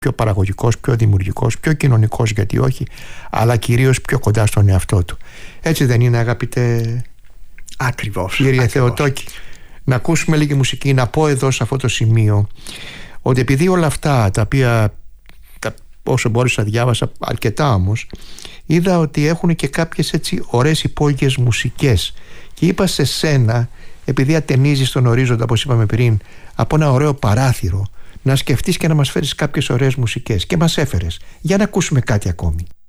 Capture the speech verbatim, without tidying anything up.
πιο παραγωγικός, πιο δημιουργικός, πιο κοινωνικός, γιατί όχι, αλλά κυρίως πιο κοντά στον εαυτό του. Έτσι δεν είναι, αγαπητέ? Ακριβώς. Κύριε Θεοτόκη, να ακούσουμε λίγη μουσική. Να πω εδώ σε αυτό το σημείο ότι επειδή όλα αυτά τα οποία, τα, όσο μπόρεσα διάβασα αρκετά όμως, είδα ότι έχουν και κάποιες έτσι ωραίες υπόγειες μουσικές, και είπα σε σένα, επειδή ατενίζεις τον ορίζοντα, όπως είπαμε πριν, από ένα ωραίο παράθυρο, να σκεφτείς και να μας φέρεις κάποιες ωραίες μουσικές, και μας έφερες. Για να ακούσουμε κάτι ακόμη.